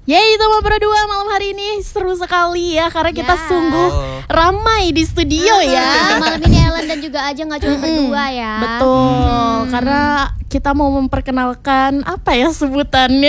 Yeay teman berdua, malam hari ini seru sekali ya karena kita sungguh ramai di studio ya. Malam ini Ellen dan juga Ajeng gak cuma berdua ya. Betul, karena kita mau memperkenalkan apa ya sebutannya.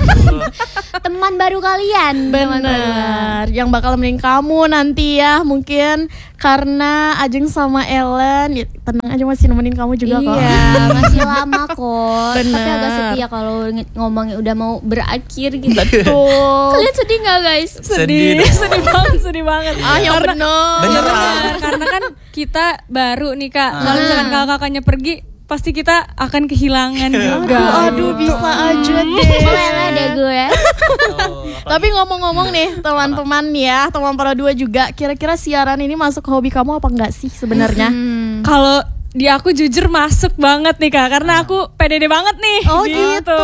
Teman baru kalian. Benar, yang bakal nemenin kamu nanti ya. Mungkin karena Ajeng sama Ellen ya, tenang aja masih nemenin kamu juga kok. Iya, masih lama kok. Bener. Tapi agak sedih ya kalau ngomongnya udah mau berakhir gitu. Betul. Kalian sedih gak guys? Sedih banget. Ah yang bener. Karena kan kita baru nih Kak. Kalau misalkan kakak-kakaknya pergi, pasti kita akan kehilangan juga. Aduh bisa aja deh. Meleleh deh gue. Tapi ngomong-ngomong nih teman-teman ya, teman para dua juga, kira-kira siaran ini masuk hobi kamu apa enggak sih sebenarnya? Kalau di aku jujur masuk banget nih Kak, karena aku PDD banget nih. Oh gitu.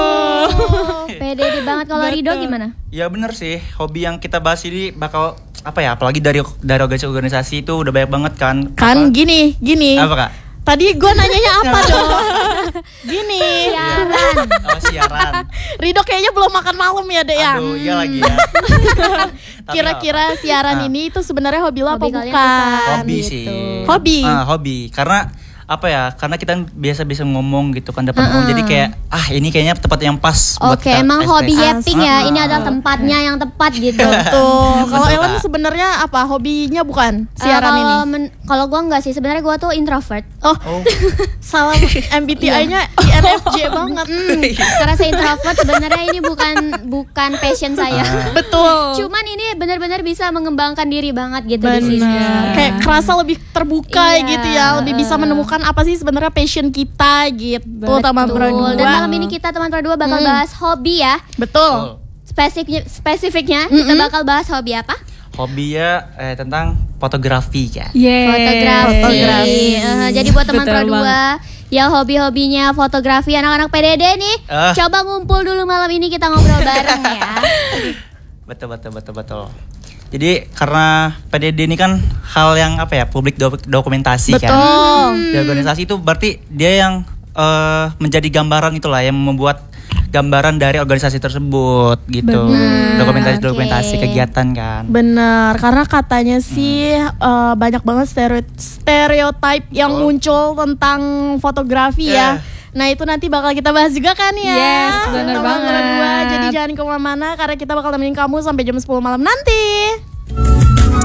PDD banget. Kalau Rido gimana? Ya bener sih, hobi yang kita bahas ini bakal apa ya, apalagi dari organisasi itu udah banyak banget kan. Kan gini. Apa Kak? Tadi gue nanyanya apa dong? Gini. Siaran. Oh siaran. Rido kayaknya belum makan malam ya dek ya. Aduh iya lagi ya. Tapi Kira-kira siaran ini itu sebenarnya hobi lo apa Hobi kalian bukan? hobi Gitu. sih. Hobi. Karena apa ya? Karena kita biasa ngomong gitu kan, dapat ngomong, jadi kayak ini kayaknya tempat yang pas buat Oke, kita emang hobi ekspresi. yapping ya. Ini adalah tempatnya yang tepat gitu. Tuh, kalau Betul, Ellen Kak. sebenarnya apa hobinya bukan siaran ini? Kalau gue enggak sih, sebenarnya gue tuh introvert. Oh, salam MBTI-nya INFJ banget. Karena saya introvert, sebenarnya ini bukan passion saya. Betul. Cuman ini benar-benar bisa mengembangkan diri banget gitu di sini. Benar. Kayak kerasa lebih terbuka Iya. gitu ya, lebih bisa menemukan apa sih sebenarnya passion kita gitu, teman Betul. berdua. Dan malam ini kita teman berdua bakal bahas hobi ya. Betul. Spesifiknya kita bakal bahas hobi apa? Hobi ya tentang fotografi ya. Fotografi. Jadi buat teman Betul berdua yang hobi-hobinya fotografi, anak-anak PDD nih, coba ngumpul dulu malam ini kita ngobrol bareng ya. Betul. Jadi karena PDD ini kan hal yang apa ya, publik dokumentasi kan. Di organisasi itu berarti dia yang menjadi gambaran itulah, yang membuat gambaran dari organisasi tersebut gitu. Dokumentasi kegiatan kan. Benar, karena katanya sih banyak banget stereotype yang muncul tentang fotografi ya. Nah itu nanti bakal kita bahas juga kan ya. Yes, benar Teman banget. berdua. Jadi jangan kemana-mana karena kita bakal nemenin kamu sampai jam 10 malam nanti.